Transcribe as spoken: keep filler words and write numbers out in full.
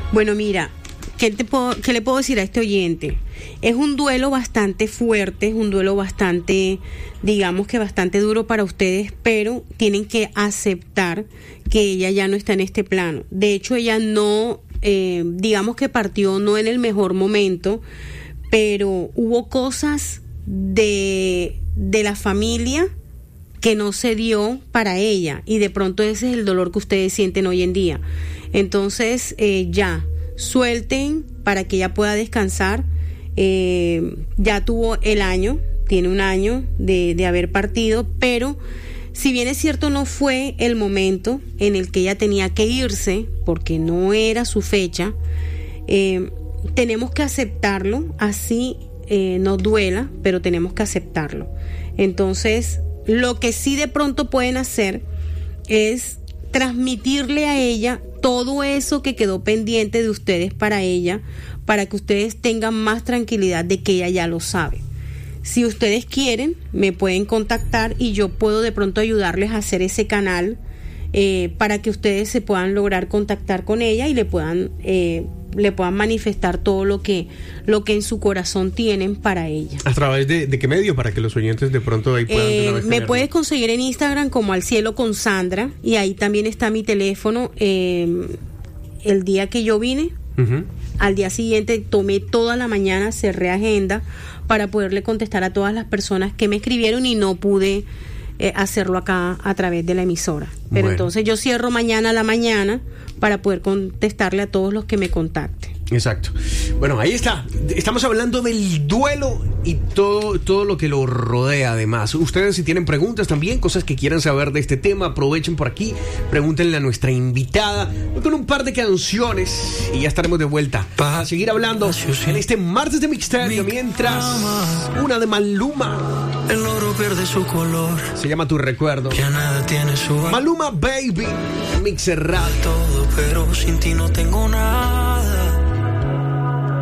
Bueno, mira, ¿qué, te puedo, ¿qué le puedo decir a este oyente? Es un duelo bastante fuerte, es un duelo bastante, digamos que bastante duro para ustedes, pero tienen que aceptar que ella ya no está en este plano. De hecho, ella no, eh, digamos que partió no en el mejor momento, pero hubo cosas de, de la familia que no se dio para ella, y de pronto ese es el dolor que ustedes sienten hoy en día. Entonces, eh, ya, suelten para que ella pueda descansar. Eh, ya tuvo el año, tiene un año de, de haber partido, pero si bien es cierto no fue el momento en el que ella tenía que irse, porque no era su fecha, eh, tenemos que aceptarlo, así eh, nos duela, pero tenemos que aceptarlo. Entonces, lo que sí de pronto pueden hacer es transmitirle a ella todo eso que quedó pendiente de ustedes para ella, para que ustedes tengan más tranquilidad de que ella ya lo sabe. Si ustedes quieren, me pueden contactar y yo puedo de pronto ayudarles a hacer ese canal eh, para que ustedes se puedan lograr contactar con ella y le puedan eh, le puedan manifestar todo lo que lo que en su corazón tienen para ella. ¿A través de, de qué medio? Para que los oyentes de pronto ahí puedan... Eh, me tenerlo. puedes conseguir en Instagram como Al Cielo con Sandra, y ahí también está mi teléfono. Eh, el día que yo vine, uh-huh. al día siguiente tomé toda la mañana, cerré agenda para poderle contestar a todas las personas que me escribieron y no pude eh, hacerlo acá a través de la emisora. Pero bueno, entonces yo cierro mañana a la mañana para poder contestarle a todos los que me contacten. Exacto. Bueno, ahí está. Estamos hablando del duelo y todo, todo lo que lo rodea además. Ustedes si tienen preguntas también, cosas que quieran saber de este tema, aprovechen por aquí, pregúntenle a nuestra invitada. Voy con un par de canciones y ya estaremos de vuelta para seguir hablando en este martes de Mixterio. Mientras, una de Maluma. El oro pierde su color. Se llama Tu Recuerdo. Ya nada tiene su valor. Maluma Baby, Mixer Radio. Todo, pero sin ti no tengo nada.